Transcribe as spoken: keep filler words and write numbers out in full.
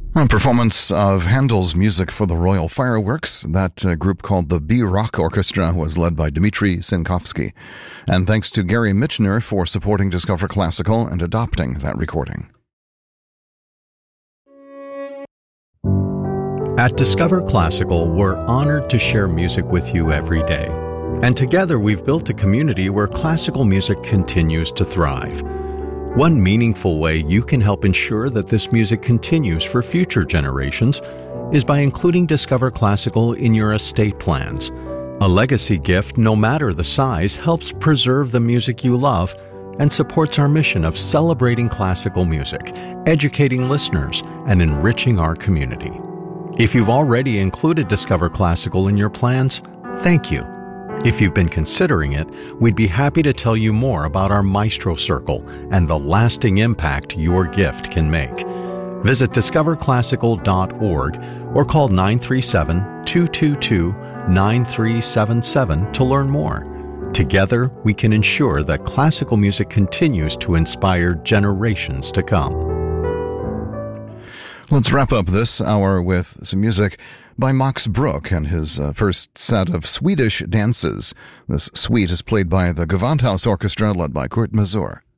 A performance of Handel's music for the Royal Fireworks. That uh, group called the B-Rock Orchestra was led by Dmitry Sinkovsky. And thanks to Gary Michener for supporting Discover Classical and adopting that recording. At Discover Classical, we're honored to share music with you every day. And together we've built a community where classical music continues to thrive. One meaningful way you can help ensure that this music continues for future generations is by including Discover Classical in your estate plans. A legacy gift, no matter the size, helps preserve the music you love and supports our mission of celebrating classical music, educating listeners, and enriching our community. If you've already included Discover Classical in your plans, thank you. If you've been considering it, we'd be happy to tell you more about our Maestro Circle and the lasting impact your gift can make. Visit discover classical dot org or call nine three seven, two two two, nine three seven seven to learn more. Together, we can ensure that classical music continues to inspire generations to come. Let's wrap up this hour with some music by Max Bruch and his uh, first set of Swedish dances. This suite is played by the Gewandhaus Orchestra led by Kurt Masur.